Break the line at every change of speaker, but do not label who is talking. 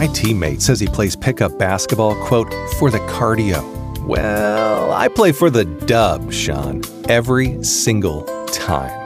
My teammate says he plays pickup basketball, quote, for the cardio. Well, I play for the dub, Sean, every single time.